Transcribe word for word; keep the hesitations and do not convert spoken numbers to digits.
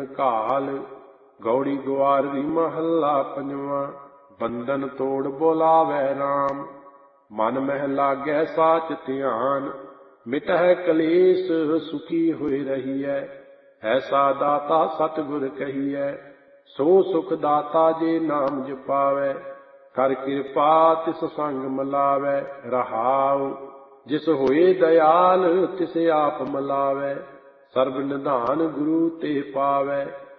ਗੁਣ ਘਾਲ। ਗੌੜੀ ਗੁਆਰਵੀ ਮਹੱਲਾ ਪੰਜਵਾਂ। ਬੰਧਨ ਤੋੜ ਬੋਲਾਵੈ ਰਾਮ, ਮਨ ਮਹਿ ਲਾਗੈ ਸਾਚ ਧਿਆਨ। ਮਿਟਹਿ ਕਲੇਸ਼ ਸੁਖੀ ਹੋਇ ਰਹੀਐ, ਐਸਾ ਦਾਤਾ ਸਤਿਗੁਰ ਕਹੀਐ। ਸੋ ਸੁਖ ਦਾਤਾ ਜੇ ਨਾਮ ਜਪਾਵੈ, ਕਰ ਕਿਰਪਾ ਤਿਸ ਸੰਗ ਮਿਲਾਵੈ। ਰਹਾਉ ਜਿਸ ਹੋਏ ਦਇਆਲ, ਤਿਸ ਆਪ ਮਿਲਾਵੈ। ਸਰਬ ਨਿਧਾਨ ਗੁਰੂ ਤੇ ਪਾਵੈ।